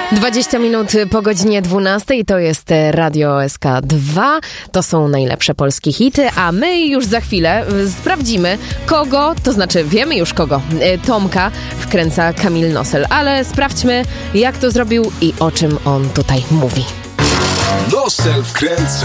20 minut po godzinie 12 to jest Radio SK2. To są najlepsze polskie hity, a my już za chwilę sprawdzimy, kogo, to znaczy wiemy już kogo, Tomka wkręca Kamil Nosel, ale sprawdźmy, jak to zrobił i o czym on tutaj mówi. Nosel wkręca.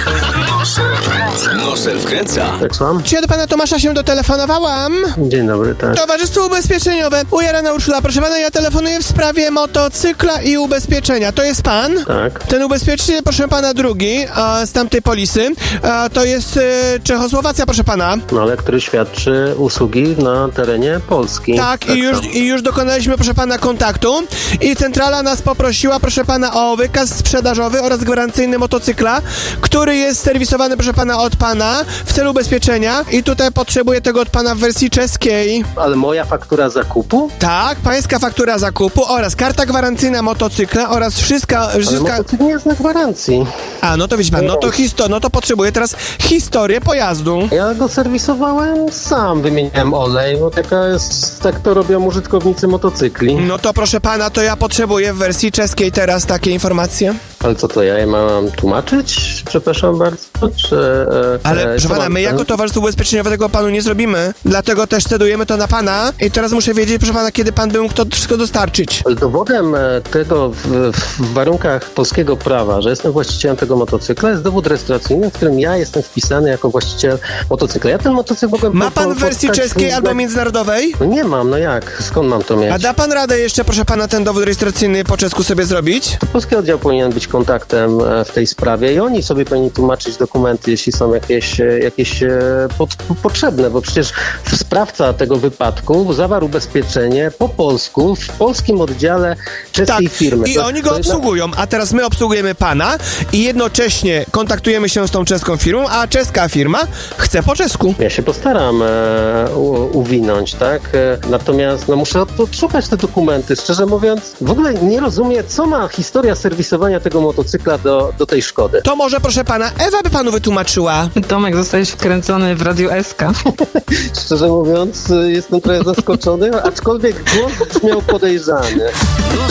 Nosel wkręca. Tak słucham? Czy ja do pana Tomasza się dotelefonowałam? Dzień dobry, tak. Towarzystwo Ubezpieczeniowe. Jarana Urszula, proszę pana, ja telefonuję w sprawie motocykla i ubezpieczenia. To jest pan? Tak. Ten ubezpieczyciel, proszę pana, drugi z tamtej polisy. To jest Czechosłowacja, proszę pana. No ale który świadczy usługi na terenie Polski. Tak, i już dokonaliśmy, proszę pana, kontaktu i centrala nas poprosiła, proszę pana, o wykaz sprzedażowy oraz gwarancyjny motocykla, który jest serwisowany, proszę pana, od pana w celu ubezpieczenia i tutaj potrzebuję tego od pana w wersji czeskiej. Ale moja faktura zakupu? Tak, pańska faktura zakupu oraz karta gwarancyjna motocykla oraz wszystka... Ale motocykl nie jest na gwarancji. A, no to widzi pan, no to potrzebuję teraz historię pojazdu. Ja go serwisowałem sam, wymieniałem olej, bo tak to robią użytkownicy motocykli. No to proszę pana, to ja potrzebuję w wersji czeskiej teraz takie informacje. Ale co to, ja mam tłumaczyć? Przepraszam bardzo, Ale proszę pana, my jako towarzystwo ubezpieczeniowe tego panu nie zrobimy, dlatego też cedujemy to na pana i teraz muszę wiedzieć, proszę pana, kiedy pan był, kto wszystko dostarczyć. Dowodem tego w warunkach polskiego prawa, że jestem właścicielem tego motocykla, jest dowód rejestracyjny, w którym ja jestem wpisany jako właściciel motocykla. Ja ten motocykl mogłem... Ma pan w wersji czeskiej albo międzynarodowej? No nie mam, no jak? Skąd mam to mieć? A da pan radę jeszcze, proszę pana, ten dowód rejestracyjny po czesku sobie zrobić? To polski oddział powinien być kontaktem w tej sprawie i oni sobie powinni tłumaczyć dokumenty, jeśli są jakieś potrzebne, bo przecież sprawca tego wypadku zawarł ubezpieczenie po polsku w polskim oddziale czeskiej firmy. I oni go obsługują, a teraz my obsługujemy pana i jednocześnie kontaktujemy się z tą czeską firmą, a czeska firma chce po czesku. Ja się postaram uwinąć, tak? Natomiast muszę odszukać te dokumenty. Szczerze mówiąc, w ogóle nie rozumiem, co ma historia serwisowania tego motocykla do tej szkody. To może, proszę pana, Ewa by panu wytłumaczyła. Tomek, zostałeś wkręcony w Radio SK. Szczerze mówiąc, jestem trochę zaskoczony, aczkolwiek głos brzmiał podejrzany.